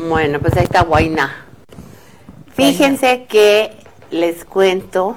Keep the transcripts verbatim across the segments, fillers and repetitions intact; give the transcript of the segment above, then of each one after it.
Bueno, pues ahí está Huayna. Fíjense que les cuento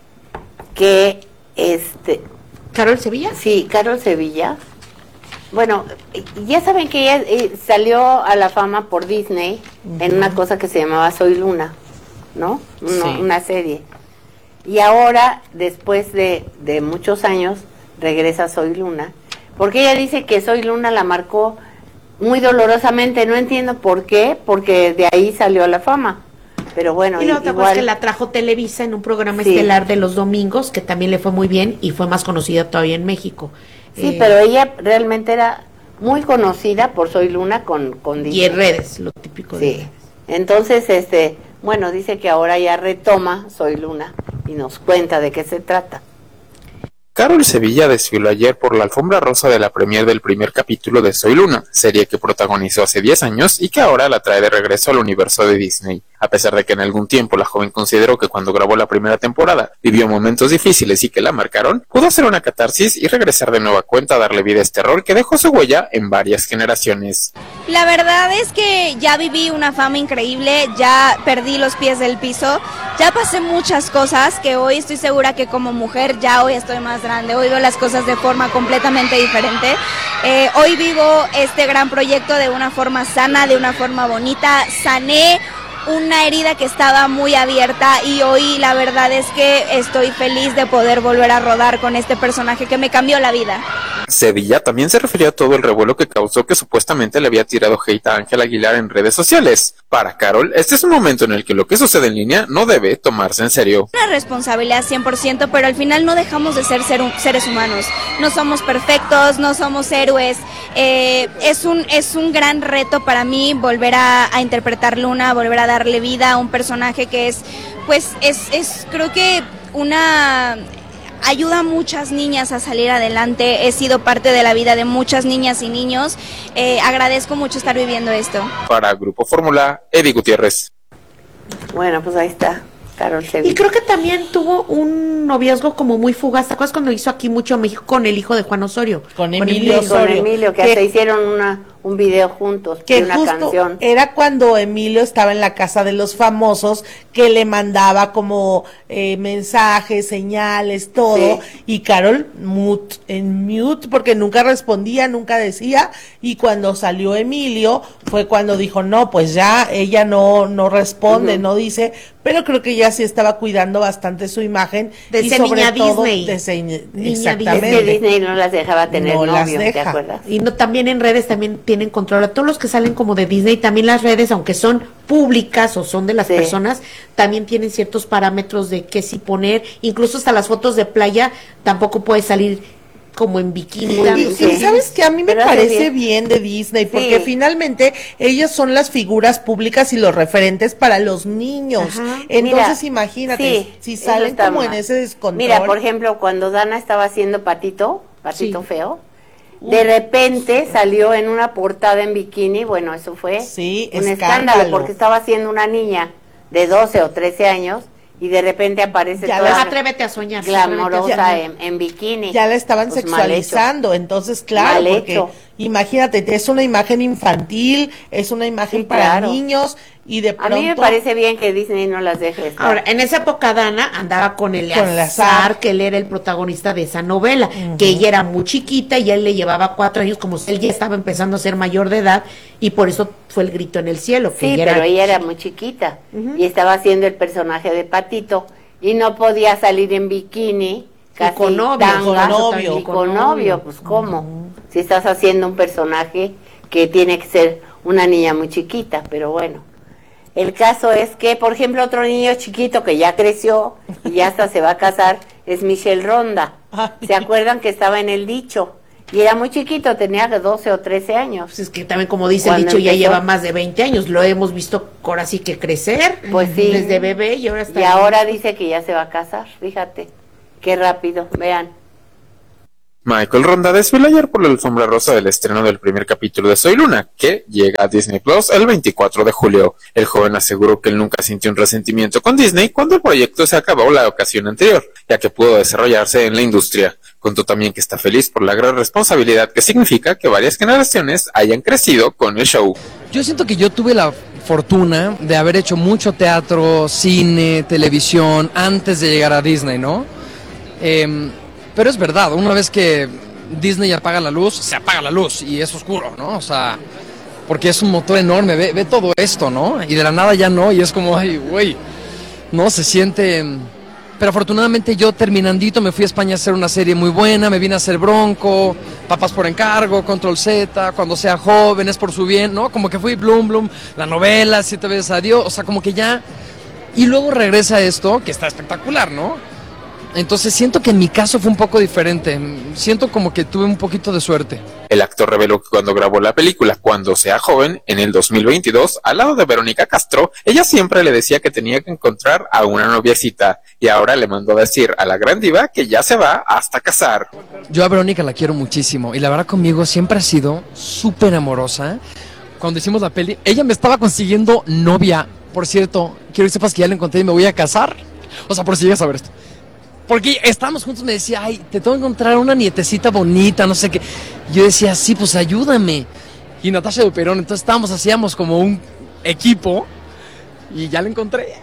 que este... ¿Carol Sevilla? Sí, Carol Sevilla. Bueno, ya saben que ella eh, salió a la fama por Disney uh-huh. en una cosa que se llamaba Soy Luna, ¿no? Uno, sí. Una serie. Y ahora, después de, de muchos años, regresa Soy Luna. Porque ella dice que Soy Luna la marcó muy dolorosamente. No entiendo por qué, porque de ahí salió a la fama. Pero bueno, y la otra cosa es que la trajo Televisa en un programa sí. estelar de los domingos, que también le fue muy bien y fue más conocida todavía en México. Sí, eh, pero ella realmente era muy conocida por Soy Luna con, con Disney. Y en redes, lo típico sí. de redes. Entonces, este, bueno, dice que ahora ya retoma Soy Luna y nos cuenta de qué se trata. Carol Sevilla desfiló ayer por la alfombra rosa de la premier del primer capítulo de Soy Luna, serie que protagonizó hace diez años y que ahora la trae de regreso al universo de Disney. A pesar de que en algún tiempo la joven consideró que cuando grabó la primera temporada vivió momentos difíciles y que la marcaron, pudo hacer una catarsis y regresar de nueva cuenta a darle vida a este rol que dejó su huella en varias generaciones. La verdad es que ya viví una fama increíble, ya perdí los pies del piso, ya pasé muchas cosas que hoy estoy segura que como mujer ya hoy estoy más grande, hoy veo las cosas de forma completamente diferente. Eh, hoy vivo este gran proyecto de una forma sana, de una forma bonita, sané una herida que estaba muy abierta y hoy la verdad es que estoy feliz de poder volver a rodar con este personaje que me cambió la vida. Sevilla también se refirió a todo el revuelo que causó que supuestamente le había tirado hate a Ángel Aguilar en redes sociales. Para Carol, este es un momento en el que lo que sucede en línea no debe tomarse en serio. Una responsabilidad cien por ciento, pero al final no dejamos de ser, ser seres humanos. No somos perfectos, no somos héroes. Eh, es un es un gran reto para mí volver a, a interpretar Luna, volver a darle vida a un personaje que es, pues, es, es creo que una... ayuda a muchas niñas a salir adelante, he sido parte de la vida de muchas niñas y niños, eh, agradezco mucho estar viviendo esto. Para Grupo Fórmula, Eddie Gutiérrez. Bueno, pues ahí está, Carol Sevilla. Y creo que también tuvo un noviazgo como muy fugaz, ¿te acuerdas cuando hizo aquí mucho México con el hijo de Juan Osorio? Con Emilio Osorio. Con Emilio, que, que hasta hicieron una... un video juntos, que una justo canción. Era cuando Emilio estaba en la casa de los famosos, que le mandaba como eh, mensajes, señales, todo, sí. Y Carol mute, en mute, porque nunca respondía, nunca decía, y cuando salió Emilio, fue cuando dijo, no, pues ya, ella no, no responde, uh-huh. no dice, pero creo que ella sí estaba cuidando bastante su imagen, de y ser sobre niña todo, Disney. De ser, niña exactamente. Es que Disney no las dejaba tener no novio, las deja. ¿te acuerdas? Y no, también en redes también tienen control a todos los que salen como de Disney, también las redes, aunque son públicas o son de las sí. personas, también tienen ciertos parámetros de qué sí poner, incluso hasta las fotos de playa tampoco puede salir como en bikini. Y, y, y sabes que a mí me Pero parece bien. bien de Disney, porque sí. finalmente ellos son las figuras públicas y los referentes para los niños. Ajá. Entonces Mira, imagínate, sí, si salen como mal. En ese descontrol. Mira, por ejemplo, cuando Dana estaba haciendo Patito, Patito sí. Feo, de repente salió en una portada en bikini, bueno, eso fue sí, un escándalo. escándalo, porque estaba haciendo una niña de doce o trece años, y de repente aparece ya toda la, atrévete a soñar glamorosa a en, en bikini. Ya la estaban pues sexualizando, entonces claro, mal porque hecho. Imagínate, es una imagen infantil, es una imagen sí, para claro. niños, y de pronto... A mí me parece bien que Disney no las deje estar. Ahora, en esa época Dana andaba con Eleazar, que él era el protagonista de esa novela, uh-huh. que ella era muy chiquita y él le llevaba cuatro años, como si él ya estaba empezando a ser mayor de edad, y por eso fue el grito en el cielo. Que sí, ella pero era... ella era muy chiquita, uh-huh. y estaba haciendo el personaje de Patito, y no podía salir en bikini, casi y con novio, tanga, con novio, y con, con novio, pues cómo, uh-huh. si estás haciendo un personaje que tiene que ser una niña muy chiquita, pero bueno. El caso es que, por ejemplo, otro niño chiquito que ya creció y ya hasta se va a casar es Michelle Ronda. ¿Se acuerdan que estaba en El Dicho? Y era muy chiquito, tenía doce o trece años. Pues es que también, como dice el dicho, empezó, ya lleva más de veinte años. Lo hemos visto ahora sí que crecer. Pues sí. Desde bebé y ahora está... Y ahora dice que ya se va a casar, fíjate. Qué rápido, vean. Michael Ronda desfiló ayer por la alfombra rosa del estreno del primer capítulo de Soy Luna, que llega a Disney Plus el veinticuatro de julio. El joven aseguró que él nunca sintió un resentimiento con Disney cuando el proyecto se acabó la ocasión anterior, ya que pudo desarrollarse en la industria. Contó también que está feliz por la gran responsabilidad que significa que varias generaciones hayan crecido con el show. Yo siento que yo tuve la fortuna de haber hecho mucho teatro, cine, televisión, antes de llegar a Disney, ¿no? Eh, pero es verdad, una vez que Disney apaga la luz, se apaga la luz y es oscuro, ¿no? O sea, porque es un motor enorme, ve, ve todo esto, ¿no? Y de la nada ya no, y es como, ay, güey, ¿no? Se siente... Pero afortunadamente yo terminandito me fui a España a hacer una serie muy buena, me vine a hacer Bronco, Papás por Encargo, Control Z, Cuando sea joven, Es por su bien, ¿no? Como que fui Blum Blum, la novela, Siete veces adiós, o sea, como que ya... Y luego regresa esto, que está espectacular, ¿no? Entonces siento que en mi caso fue un poco diferente, siento como que tuve un poquito de suerte. El actor reveló que cuando grabó la película Cuando sea joven, en el dos mil veintidós, al lado de Verónica Castro, ella siempre le decía que tenía que encontrar a una noviecita, y ahora le mandó a decir a la gran diva que ya se va hasta casar. Yo a Verónica la quiero muchísimo, y la verdad conmigo siempre ha sido súper amorosa. Cuando hicimos la peli, ella me estaba consiguiendo novia. Por cierto, quiero que sepas que ya la encontré y me voy a casar. O sea, por si llegas a ver esto. Porque estábamos juntos, me decía, ay, te tengo que encontrar una nietecita bonita, no sé qué. Yo decía, sí, pues ayúdame. Y Natasha Duperón, entonces estábamos, hacíamos como un equipo y ya la encontré.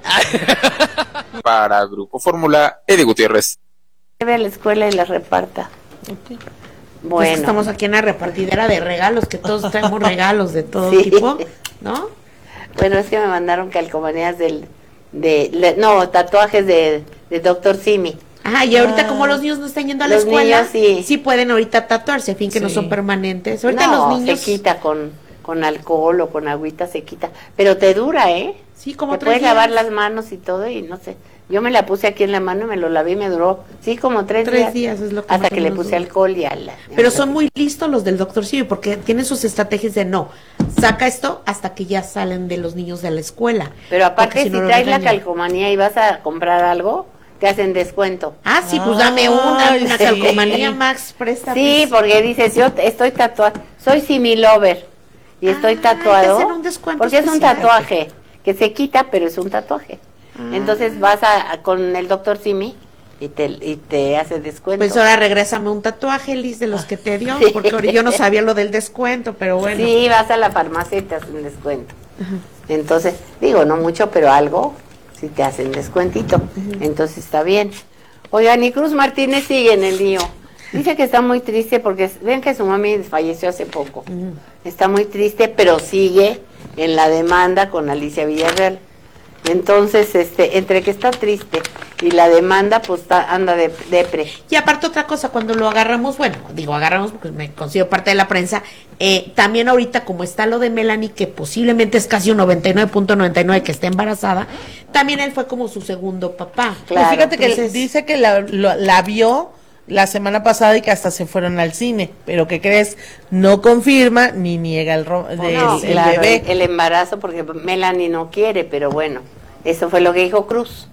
Para Grupo Fórmula, Eddie Gutiérrez. Lleve a la escuela y la reparta. Okay. Bueno. Pues estamos aquí en la repartidera de regalos, que todos traemos regalos de todo Sí. tipo, ¿no? Bueno, es que me mandaron calcomanías del... de le- No, tatuajes de, de doctor Simi. Ajá, y ahorita Ah. como los niños no están yendo a la Los escuela, niños sí. pueden ahorita tatuarse, a fin que no Sí. son permanentes. Ahorita No, los niños... se quita con, con alcohol o con agüita, se quita. Pero te dura, ¿eh? Sí, como Te tres puedes lavar días. las manos y todo y no sé. Yo me la puse aquí en la mano y me lo lavé y me duró, sí, como tres, Tres días. días es lo que hasta más que o le menos puse dura. alcohol y al... Pero son muy listos los del doctor Simi, porque tienen sus estrategias de no, saca esto hasta que ya salen de los niños de la escuela. Pero aparte, Porque si, no lo traes la regañan. calcomanía y vas a comprar algo, te hacen descuento. Ah, sí, pues dame una, Ay, una sí. calcomanía, Max, presta. Sí, porque dices, yo te- estoy tatuado, soy Simi Lover y estoy Ah, tatuado. te hacen un descuento porque es un especial. tatuaje que se quita, pero es un tatuaje. Ah. Entonces vas a, a- con el doctor Simi y te, y te hace descuento. Pues ahora regrésame un tatuaje, Liz, de los que te dio, Sí. porque ahora yo no sabía lo del descuento, pero bueno. Sí, vas a la farmacia y te hacen descuento. Entonces, digo, no mucho, pero algo, si te hacen descuentito. Entonces está bien. Oigan, y Cruz Martínez sigue en el lío. Dice que está muy triste porque ven que su mami falleció hace poco. Está muy triste, pero sigue en la demanda con Alicia Villarreal. Entonces, este, entre que está triste y la demanda, pues está, anda de depre. Y aparte otra cosa, cuando lo agarramos, bueno, digo agarramos porque me considero parte de la prensa, eh, también ahorita como está lo de Melanie, que posiblemente es casi un noventa y nueve punto noventa y nueve que está embarazada, también él fue como su segundo papá. Claro. Pues fíjate que Entonces- dice que la, lo- la vio la semana pasada y que hasta se fueron al cine, pero ¿qué crees? No confirma ni niega el, ro- del- No, el claro, bebé. el, el embarazo, porque Melanie no quiere, pero bueno, eso fue lo que dijo Cruz.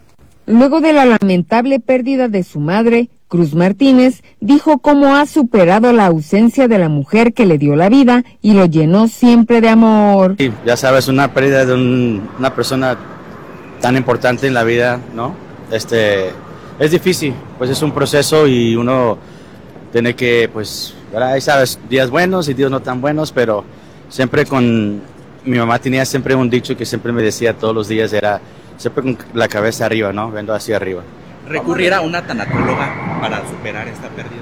Luego de la lamentable pérdida de su madre, Cruz Martínez dijo cómo ha superado la ausencia de la mujer que le dio la vida y lo llenó siempre de amor. Sí, ya sabes, una pérdida de un- una persona tan importante en la vida, ¿no? Este, es difícil, pues es un proceso y uno tiene que, pues, ¿verdad? Ahí sabes, días buenos y días no tan buenos, pero siempre con, mi mamá tenía siempre un dicho que siempre me decía todos los días, era siempre con la cabeza arriba, ¿no? Viendo hacia arriba. ¿Recurrir a una tanatóloga para superar esta pérdida?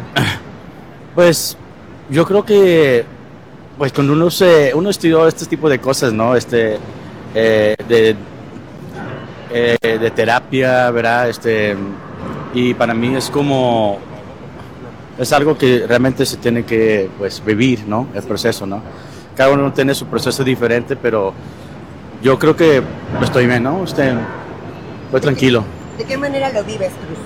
Pues yo creo que pues cuando uno se uno estudió este tipo de cosas, ¿no? Este eh, de eh, de terapia, ¿verdad? Este y para mí es como es algo que realmente se tiene que pues vivir, ¿no? El proceso, ¿no? Cada uno tiene su proceso diferente, pero yo creo que estoy bien, ¿no? Usted fue tranquilo. ¿De qué manera lo vives, Cruz?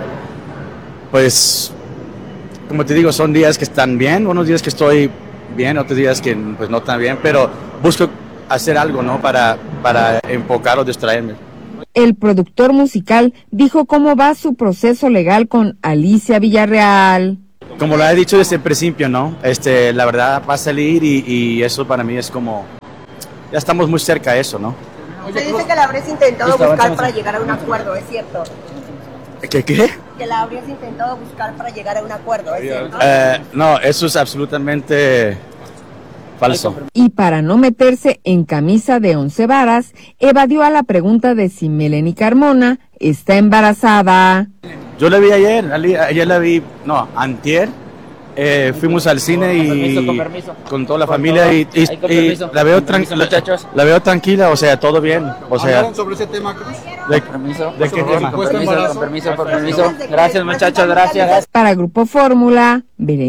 Pues, como te digo, son días que están bien, unos días que estoy bien, otros días que pues no tan bien, pero busco hacer algo, ¿no? Para, para enfocar o distraerme. El productor musical dijo cómo va su proceso legal con Alicia Villarreal. Como lo he dicho desde el principio, ¿no? Este, la verdad va a salir y, y eso para mí es como, ya estamos muy cerca de eso, ¿no? Se dice que la habrías intentado Listo, buscar avanzamos. para llegar a un acuerdo, ¿es cierto? ¿Qué qué? Que la habrías intentado buscar para llegar a un acuerdo, ¿es cierto? Eh, no, eso es absolutamente falso. Y para no meterse en camisa de once varas, evadió a la pregunta de si Melanie Carmona está embarazada. Yo la vi ayer, ali- ayer la vi, no, antier. Eh, fuimos al cine y Con permiso, con permiso. con toda la Con familia todo. y, y- Ahí con y permiso. la veo Con permiso, tranquila, muchachos. la veo tranquila, o sea, todo bien, o sea, ¿Hablaron sobre ese tema, Cruz? de, Permiso. ¿de qué tema? Con permiso, con permiso, con permiso. Gracias, muchachos, gracias. Para Grupo Fórmula, Belén